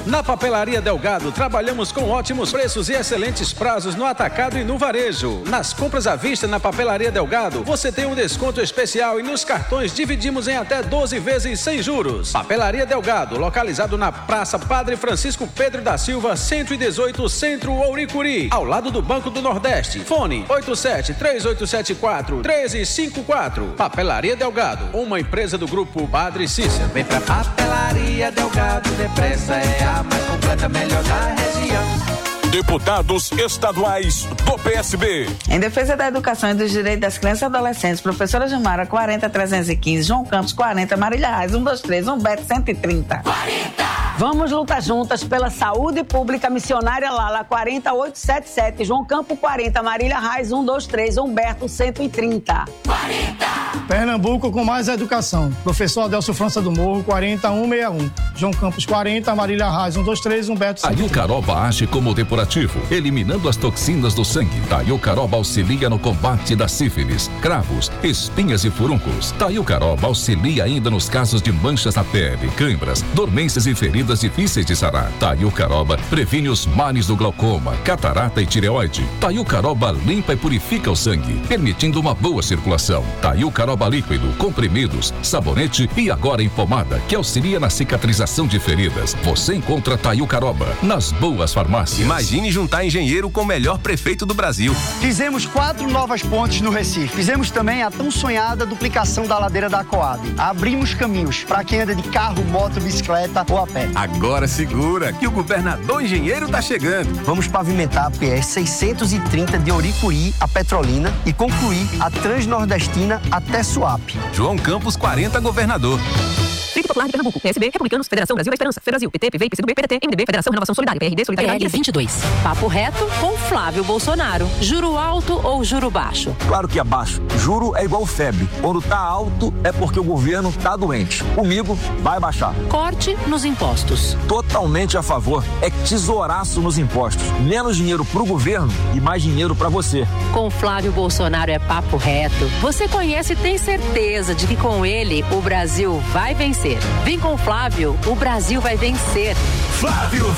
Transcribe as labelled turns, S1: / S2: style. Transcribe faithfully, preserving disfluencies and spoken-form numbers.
S1: Na Papelaria Delgado, trabalhamos com ótimos preços e excelentes prazos no atacado e no varejo. Nas compras à vista na Papelaria Delgado, você tem um desconto especial e nos cartões dividimos em até doze vezes sem juros. Papelaria Delgado, localizado na Praça Padre Francisco Pedro da Silva, cento e dezoito, Centro Ouricuri, ao lado do Banco do Nordeste. Fone oito sete três oito sete quatro um três cinco quatro. Papelaria Delgado, uma empresa do grupo Padre Cícero.
S2: Vem pra Papelaria Delgado, depressa, é a mais completa, melhor da região.
S3: Deputados estaduais do P S B.
S4: Em defesa da educação e dos direitos das crianças e adolescentes, professora Gilmara, quarenta, trezentos e quinze, João Campos, quarenta, Marília Reis, um, dois, três, Humberto, cento e trinta.
S5: quarenta. Vamos lutar juntas pela saúde pública, missionária Lala, quarenta, oitocentos e setenta e sete, João Campos, quarenta, Marília Reis, um, dois, três, Humberto, cento e trinta.
S6: quarenta. Pernambuco com mais educação, professor Adelso França do Morro, quarenta, cento e sessenta e um, João Campos, quarenta, Marília Reis, um, dois, três, Humberto, cento e trinta.
S7: Taiucaroba age como depurativo, eliminando as toxinas do sangue. Taiucaroba auxilia no combate da sífilis, cravos, espinhas e furuncos. Taiucaroba auxilia ainda nos casos de manchas na pele, câimbras, dormências e feridas difíceis de sarar. Taiucaroba previne os males do glaucoma, catarata e tireoide. Taiucaroba limpa e purifica o sangue, permitindo uma boa circulação. Taiucaroba líquido, comprimidos, sabonete e agora em pomada, que auxilia na cicatrização de feridas. Você encontra Taiucaroba nas boas farmácias.
S8: Imagine juntar engenheiro com o melhor prefeito do Brasil.
S9: Fizemos quatro novas pontes no Recife. Fizemos também a tão sonhada duplicação da ladeira da Coab. Abrimos caminhos para quem anda de carro, moto, bicicleta ou a pé.
S8: Agora segura que o governador engenheiro tá chegando.
S9: Vamos pavimentar a P S seiscentos e trinta de Ouricuri a Petrolina e concluir a Transnordestina até Suape.
S8: João Campos, quarenta, governador.
S10: Frente Popular de Pernambuco, P S B, Republicanos, Federação Brasil da Esperança, Federasil, P T, P V, P C do B, P D T, M D B, Federação Renovação Solidária, P R D, Solidariedade.
S11: P L vinte e dois. Papo reto com Flávio Bolsonaro. Juro alto ou juro baixo?
S12: Claro que é baixo. Juro é igual febre. Quando tá alto é porque o governo tá doente. Comigo vai baixar.
S11: Corte nos impostos.
S12: Totalmente a favor. É tesouraço nos impostos. Menos dinheiro pro governo e mais dinheiro pra você.
S11: Com Flávio Bolsonaro é papo reto. Você conhece e tem certeza de que com ele o Brasil vai vencer. Vem com o Flávio, o Brasil vai vencer.
S3: Flávio